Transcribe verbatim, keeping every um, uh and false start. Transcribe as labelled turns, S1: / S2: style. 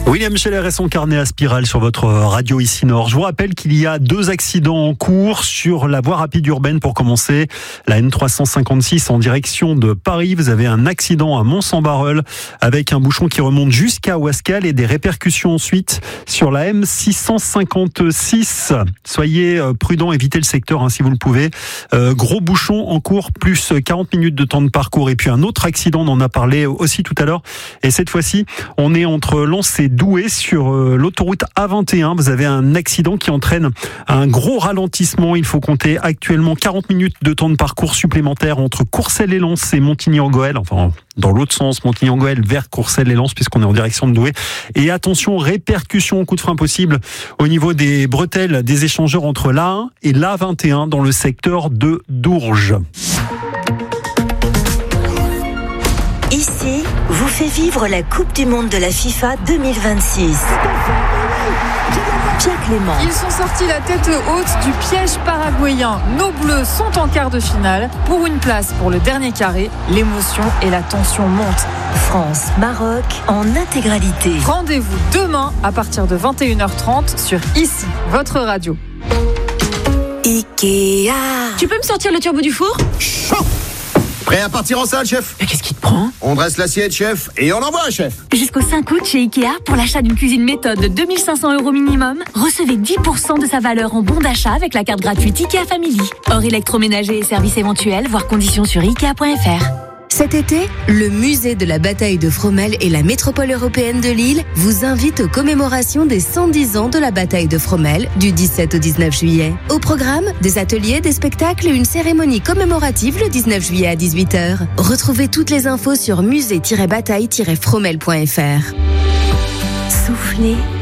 S1: William Scheller et son carnet à spirale sur votre radio ici Nord. Je vous rappelle qu'il y a deux accidents en cours sur la voie rapide urbaine pour commencer. La N trois cent cinquante-six en direction de Paris. Vous avez un accident à Mons-en-Barœul avec un bouchon qui remonte jusqu'à Ouascal et des répercussions ensuite sur la M six cent cinquante-six. Soyez prudents, évitez le secteur hein, si vous le pouvez. Euh, gros bouchon en cours, plus quarante minutes de temps de parcours. Et puis un autre accident, on en a parlé aussi tout à l'heure. Et cette fois-ci, on est entre Lens et Douai sur euh, l'autoroute A vingt et un. Vous avez un accident qui entraîne un gros ralentissement. Il faut compter actuellement quarante minutes de temps de parcours supplémentaire entre Courcelles et Lens et Montigny-en-Goël. Enfin, dans l'autre sens, Montigny-en-Goël vers Courcelles et Lens puisqu'on est en direction de Douai. Et attention, répercussion, coup de frein possible au niveau des bretelles des échangeurs entre l'A un et l'A vingt et un dans le secteur de Dourges.
S2: Ici, vous fait vivre la Coupe du Monde de la FIFA deux mille vingt-six. Pierre Clément.
S3: Ils sont sortis la tête haute du piège paraguayen. Nos Bleus sont en quart de finale. Pour une place pour le dernier carré, l'émotion et la tension montent.
S2: France, Maroc, en intégralité.
S3: Rendez-vous demain à partir de vingt et une heures trente sur Ici, votre radio.
S2: Ikea.
S4: Tu peux me sortir le turbo du four ?
S5: Chaud. Prêt à partir en salle, chef ?
S4: Mais qu'est-ce qui te prend ?
S5: On dresse l'assiette, chef, et on envoie, chef.
S4: Jusqu'au cinq août chez Ikea, pour l'achat d'une cuisine méthode de deux mille cinq cents euros minimum, recevez dix pour cent de sa valeur en bon d'achat avec la carte gratuite Ikea Family. Hors électroménager et services éventuels, voire conditions sur ikea point f r.
S6: Cet été, le musée de la bataille de Fromelles et la métropole européenne de Lille vous invitent aux commémorations des cent dix ans de la bataille de Fromelles du dix-sept au dix-neuf juillet. Au programme, des ateliers, des spectacles et une cérémonie commémorative le dix-neuf juillet à dix-huit heures. Retrouvez toutes les infos sur musée tiret bataille tiret fromelles point f r.
S2: Soufflez